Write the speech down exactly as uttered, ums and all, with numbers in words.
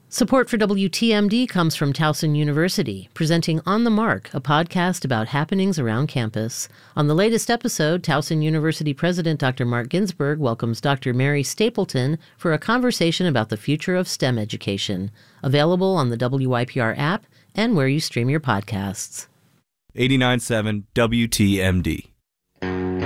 Support for W T M D comes from Towson University, presenting On the Mark, a podcast about happenings around campus. On the latest episode, Towson University President Doctor Mark Ginsberg welcomes Doctor Mary Stapleton for a conversation about the future of STEM education. Available on the W Y P R app and where you stream your podcasts. eighty-nine point seven W T M D.